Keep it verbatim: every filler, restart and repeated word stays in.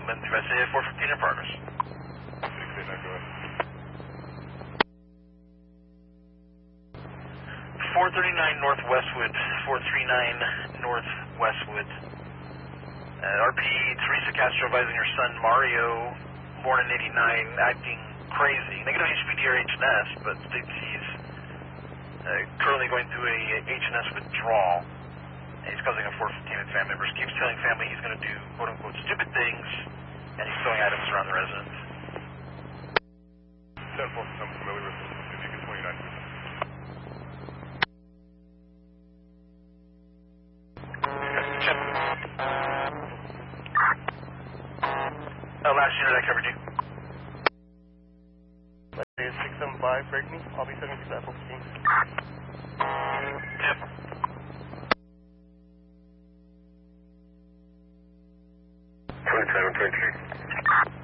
Lindsay, I say four fifteen in progress. six eight nine, go ahead. four thirty-nine North Westwood, four thirty-nine North Westwood. Uh, R P Teresa Castro advising her son Mario, born in eighty-nine, acting crazy. Negative H P D or H N S, but states he's uh, currently going through a H N S withdrawal. And he's causing a four fifteen with family members. Keeps telling family he's going to do quote-unquote stupid things, and he's throwing items around the residence. ten four, I'm familiar with this. If you get twenty-nine, please. Uh, last unit, I covered you. six seven five, break me. I'll be sending you that fifteen. Yep. twenty-seven, twenty-three.